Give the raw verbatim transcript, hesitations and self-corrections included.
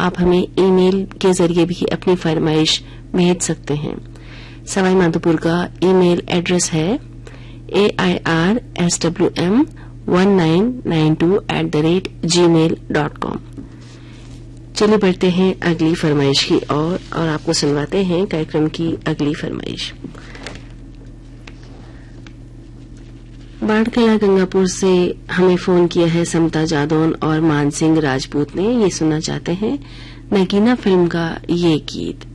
आप हमें ईमेल के जरिए भी अपनी फरमाइश भेज सकते हैं। सवाई माधोपुर का ईमेल एड्रेस है ए I R S W M one nine nine to at the rate ji mail dot com. चलिए बढ़ते हैं अगली फरमाइश की ओर और, और आपको सुनवाते हैं कार्यक्रम की अगली फरमाइश। बाढ़कला गंगापुर से हमें फोन किया है समता जादौन और मान सिंह राजपूत ने। ये सुनना चाहते हैं नगीना फिल्म का ये गीत।